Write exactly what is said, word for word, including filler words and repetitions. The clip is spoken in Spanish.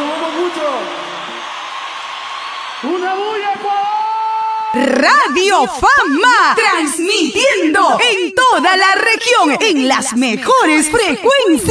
somos muchos. ¡Una bulla, Ecuador! Radio Fama, transmitiendo en toda la región, en las mejores frecuencias.